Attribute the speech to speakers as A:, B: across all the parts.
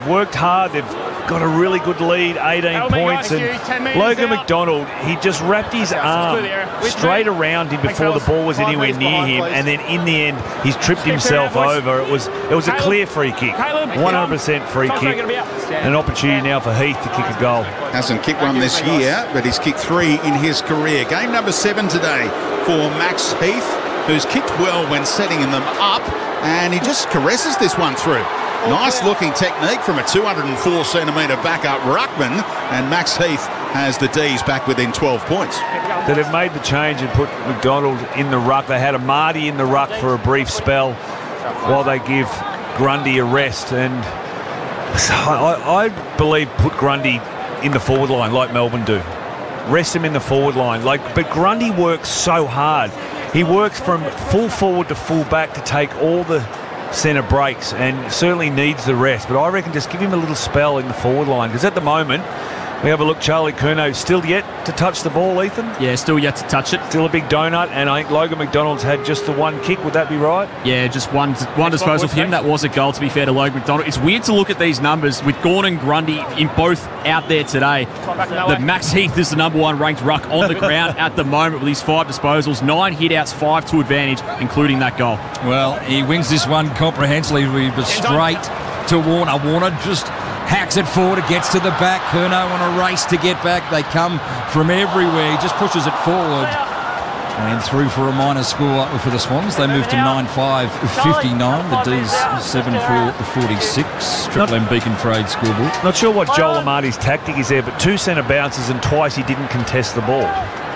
A: Worked hard. They've got a really good lead, 18 points. And Logan McDonald, he just wrapped his arm straight around him before the ball was anywhere near him. And then in the end, he's tripped himself over. It was a clear free kick, 100% free kick. An opportunity now for Heath to kick a goal.
B: Hasn't kicked one this year, but he's kicked 3 in his career. Game number 7 today for Max Heath, who's kicked well when setting them up. And he just caresses this one through. Nice looking technique from a 204 centimetre backup ruckman, and Max Heath has the D's back within 12 points.
A: That have made the change and put McDonald in the ruck. They had a Marty in the ruck for a brief spell while they give Grundy a rest, and I believe put Grundy in the forward line like Melbourne do. Rest him in the forward line. But Grundy works so hard. He works from full forward to full back to take all the centre breaks and certainly needs the rest. But I reckon just give him a little spell in the forward line, because at the moment, we have a look, Charlie Curnow still yet to touch the ball, Ethan?
C: Yeah, still yet to touch it.
A: Still a big donut, and I think Logan McDonald's had just the one kick. Would that be right?
C: Yeah, just one disposal for him. That was a goal, to be fair to Logan McDonald. It's weird to look at these numbers with Gawn and Grundy in both out there today. That Max Heath is the #1 ranked ruck on the ground at the moment with his 5 disposals, 9 hit-outs, 5 to advantage, including that goal.
D: Well, he wins this one comprehensively, but straight to Warner. Warner just hacks it forward, it gets to the back. Curnow on a race to get back. They come from everywhere. He just pushes it forward. And through for a minor score for the Swans. They move to 9-5-59. The D's 7-4-46. Triple M Beacon Trade scoreboard.
A: Not sure what Joel Amarty's tactic is there, but 2 centre bounces and twice he didn't contest the ball.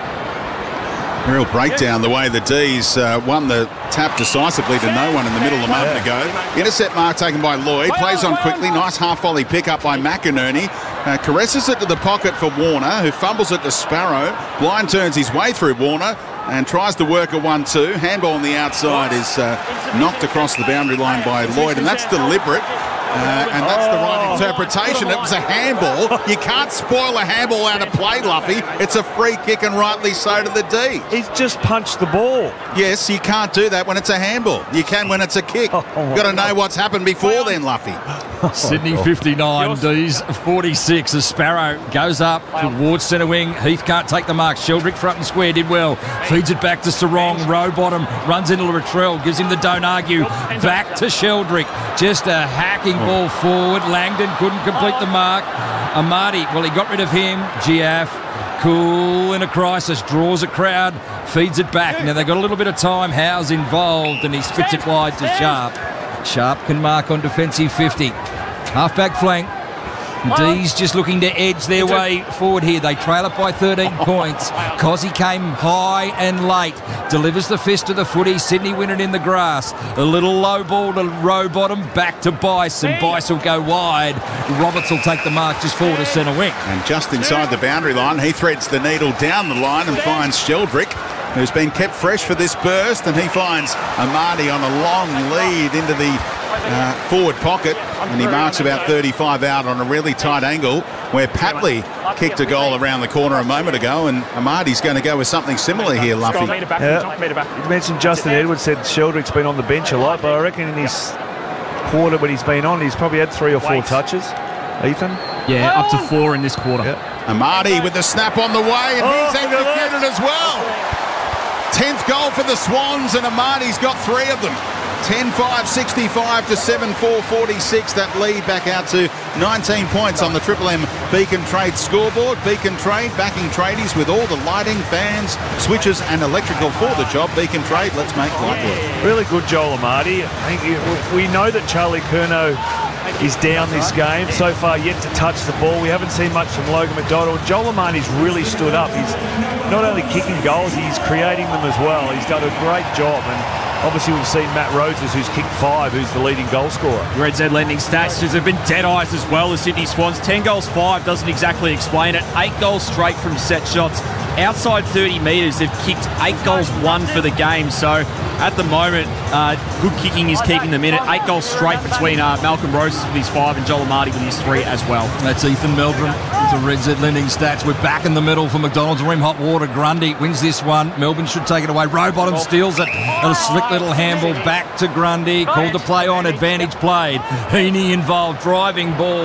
B: Real breakdown the way the D's won the tap decisively to no one in the middle a moment ago. Intercept mark taken by Lloyd. Plays on quickly. Nice half-volley pick-up by McInerney. Caresses it to the pocket for Warner, who fumbles it to Sparrow. Blind turns his way through Warner and tries to work a 1-2. Handball on the outside is knocked across the boundary line by Lloyd, and that's deliberate. And that's the right interpretation. It was a handball. You can't spoil a handball out of play, Luffy. It's a free kick, and rightly so to the D.
A: He's just punched the ball.
B: Yes, you can't do that when it's a handball. You can when it's a kick. You've got to know what's happened before then, Luffy.
D: Sydney 59, D's 46 as Sparrow goes up towards centre wing. Heath can't take the mark. Sheldrick front and square did well. Feeds it back to Sarong. Rowbottom runs into Latrell. Gives him the don't argue. Back to Sheldrick. Just a hacking ball forward. Langdon couldn't complete the mark. Amarty, well, he got rid of him. Giaff, cool in a crisis. Draws a crowd. Feeds it back. Now they've got a little bit of time. Howe's involved and he spits it wide to Sharp. Sharp can mark on defensive 50. Half-back flank. D's just looking to edge their way forward here. They trail it by 13 points. Cozzy came high and late. Delivers the fist to the footy. Sydney win it in the grass. A little low ball to Rowbottom. Back to Bice, and Bice will go wide. Roberts will take the mark just forward to centre wing.
B: And just inside the boundary line, he threads the needle down the line and finds Sheldrick, who's been kept fresh for this burst, and he finds Amarty on a long lead into the forward pocket, and he marks about 35 out on a really tight angle where Patley kicked a goal around the corner a moment ago, and Amarty's going to go with something similar here, Luffy.
A: You mentioned Justin Edwards said Sheldrick's been on the bench a lot, but I reckon in his quarter when he's been on, he's probably had 3 or 4 touches. Ethan?
C: Yeah, up to 4 in this quarter.
B: Amarty with the snap on the way, and he's executed as well. 10th goal for the Swans, and Amarty's got 3 of them. 10-5-65 to 7-4-46. That lead back out to 19 points on the Triple M Beacon Trade scoreboard. Beacon Trade backing tradies with all the lighting, fans, switches and electrical for the job. Beacon Trade, let's make light work.
A: Really good Joel Amarty. I think we know that Charlie Curnow is down this game. So far yet to touch the ball. We haven't seen much from Logan McDonald. Joel Amarty's really stood up. He's not only kicking goals, he's creating them as well. He's done a great job, and obviously we've seen Matt Roses, who's kicked 5, who's the leading goal scorer.
C: Red Z lending stats have been dead eyes as well as Sydney Swans. 10 goals, 5 doesn't exactly explain it. 8 goals straight from set shots. outside 30 metres, they've kicked 8 goals, 1 for the game. So at the moment, good kicking is keeping them in it. 8 goals straight between Malcolm Roses with his 5 and Joel Amartey with his 3 as well.
D: That's Ethan Meldrum with the Red Z Lending stats. We're back in the middle for McDonald's. Ream Hot Water. Grundy wins this one. Melbourne should take it away. Rowbottom steals it. And a slick little handball back to Grundy. Called to play on. Advantage played. Heaney involved. Driving ball.